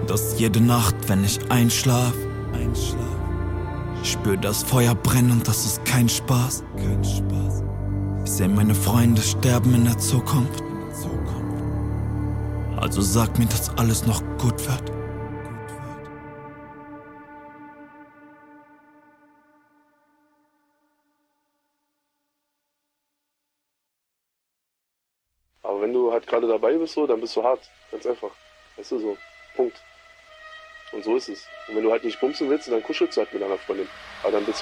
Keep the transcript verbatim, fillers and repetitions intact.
Dass jede Nacht, wenn ich einschlaf, einschlaf, ich spür das Feuer brennen und das ist kein Spaß, kein Spaß. Ich seh meine Freunde sterben in der Zukunft, in der Zukunft. Also sag mir, dass alles noch gut wird. Aber wenn du halt gerade dabei bist, so, dann bist du hart. Ganz einfach. Weißt du, so. Punkt. Und so ist es. Und wenn du halt nicht bumsen willst, dann kuschelst du halt mit deiner Freundin. Aber dann bist du